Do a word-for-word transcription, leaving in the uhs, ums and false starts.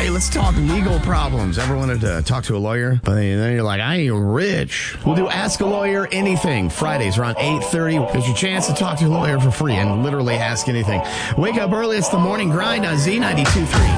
Hey, let's talk legal problems. Ever wanted to talk to a lawyer? But then you're like, I ain't rich. We'll do Ask a Lawyer Anything. Fridays around eight thirty. There's your chance to talk to a lawyer for free and literally ask anything. Wake up early. It's the morning grind on Z ninety-two point three.